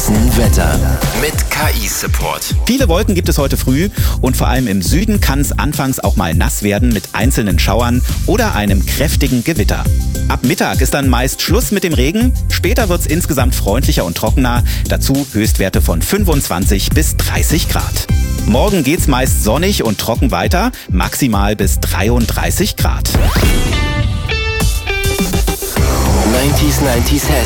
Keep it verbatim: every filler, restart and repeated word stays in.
Hessen Wetter mit K I-Support. Viele Wolken gibt es heute früh und vor allem im Süden kann es anfangs auch mal nass werden mit einzelnen Schauern oder einem kräftigen Gewitter. Ab Mittag ist dann meist Schluss mit dem Regen. Später wird es insgesamt freundlicher und trockener. Dazu Höchstwerte von fünfundzwanzig bis dreißig Grad. Morgen geht's meist sonnig und trocken weiter, maximal bis dreiunddreißig Grad. neunzig neunzig Hessen.